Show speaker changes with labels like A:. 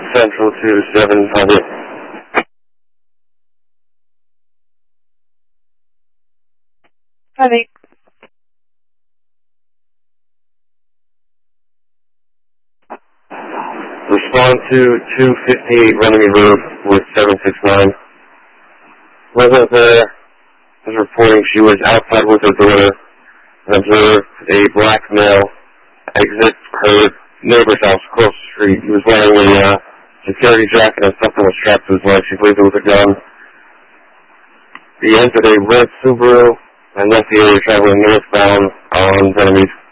A: Central to 700.
B: Heavy.
A: Respond to 258 Runnymede Road with 769. Wasn't there. Was reporting she was outside with her daughter and observed a black male exit her neighbor's house across the street. He was wearing a security jacket and something was strapped to his leg. She believed it was a gun. He entered a red Subaru and left the area traveling northbound on Runnymede.